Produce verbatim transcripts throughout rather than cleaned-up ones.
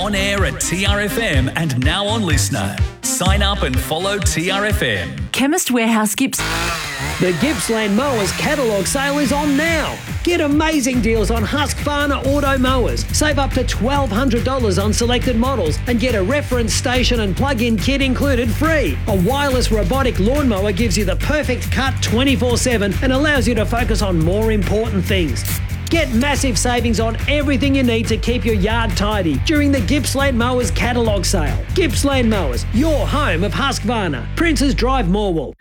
on air at T R F M and now on Listener. Sign up and follow T R F M. Chemist Warehouse Gips. The Gippsland Mowers catalogue sale is on now. Get amazing deals on Husqvarna Auto Mowers. Save up to twelve hundred dollars on selected models and get a reference station and plug-in kit included free. A wireless robotic lawnmower gives you the perfect cut twenty-four seven and allows you to focus on more important things. Get massive savings on everything you need to keep your yard tidy during the Gippsland Mowers catalogue sale. Gippsland Mowers, your home of Husqvarna. Princes Drive, Morwell.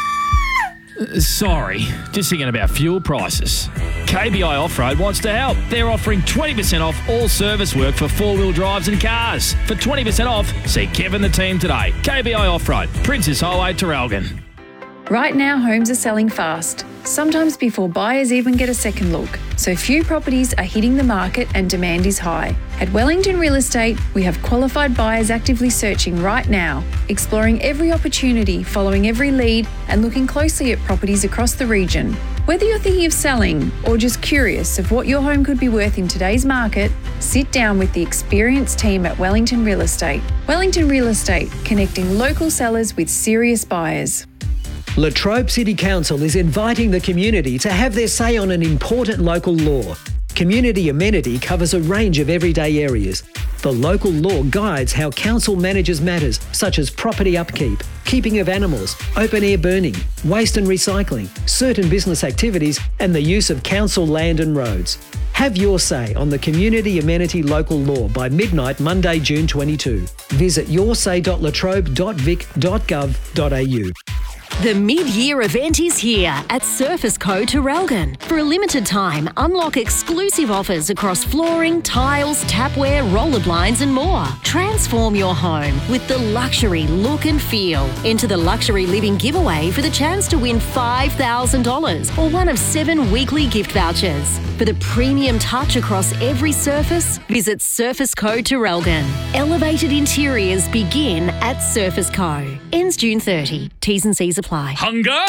Sorry, just thinking about fuel prices. K B I Off-Road wants to help. They're offering twenty percent off all service work for four-wheel drives and cars. For twenty percent off, see Kevin the team today. K B I Off-Road, Princess Highway, Traralgon. Right now, homes are selling fast, sometimes before buyers even get a second look. So few properties are hitting the market and demand is high. At Wellington Real Estate, we have qualified buyers actively searching right now, exploring every opportunity, following every lead, and looking closely at properties across the region. Whether you're thinking of selling or just curious of what your home could be worth in today's market, sit down with the experienced team at Wellington Real Estate. Wellington Real Estate, connecting local sellers with serious buyers. Latrobe City Council is inviting the community to have their say on an important local law. Community amenity covers a range of everyday areas. The local law guides how council manages matters such as property upkeep, keeping of animals, open air burning, waste and recycling, certain business activities, and the use of council land and roads. Have your say on the Community Amenity Local Law by midnight Monday, June twenty-second. Visit your say dot latrobe dot vic dot gov dot a u. The mid-year event is here at Surface Co. Traralgon. For a limited time, unlock exclusive offers across flooring, tiles, tapware, roller blinds and more. Transform your home with the luxury look and feel. Enter the Luxury Living giveaway for the chance to win five thousand dollars or one of seven weekly gift vouchers. For the premium touch across every surface, visit Surface Co. Traralgon. Elevated interiors begin at Surface Co. Ends June thirtieth. T's and C's apply. Hunger?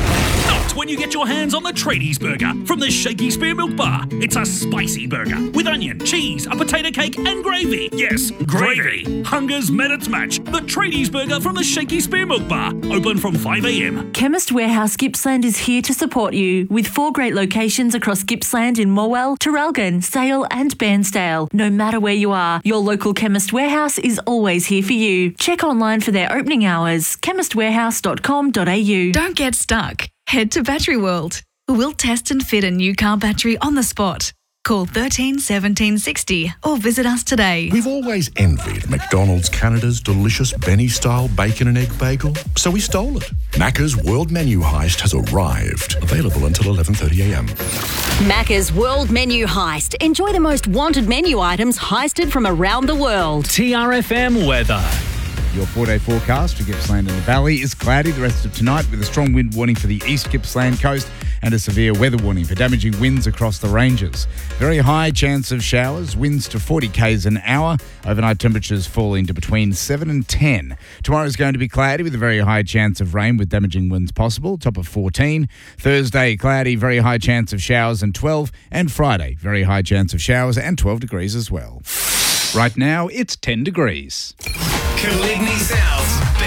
Not when you get your hands on the Tradies Burger from the Shaky Spear Milk Bar. It's a spicy burger with onion, cheese, a potato cake and gravy. Yes, gravy. Hunger's met its match. The Tradies Burger from the Shaky Spear Milk Bar. Open from five a.m. Chemist Warehouse Gippsland is here to support you with four great locations across Gippsland in Morwell, Traralgon, Sale and Bairnsdale. No matter where you are, your local Chemist Warehouse is always here for you. Check online for their opening hours, chemist warehouse dot com dot a u. Don't get stuck. Head to Battery World. We'll test and fit a new car battery on the spot. Call thirteen seventeen sixty or visit us today. We've always envied McDonald's Canada's delicious Benny-style bacon and egg bagel, so we stole it. Macca's World Menu Heist has arrived. Available until eleven thirty a.m. Macca's World Menu Heist. Enjoy the most wanted menu items heisted from around the world. T R F M weather. Your four-day forecast for Gippsland and the Valley is cloudy the rest of tonight with a strong wind warning for the East Gippsland coast and a severe weather warning for damaging winds across the ranges. Very high chance of showers, winds to forty kays an hour. Overnight temperatures falling to between seven and ten. Tomorrow is going to be cloudy with a very high chance of rain with damaging winds possible, top of fourteen. Thursday, cloudy, very high chance of showers and twelve. And Friday, very high chance of showers and twelve degrees as well. Right now, it's ten degrees. Caligny South's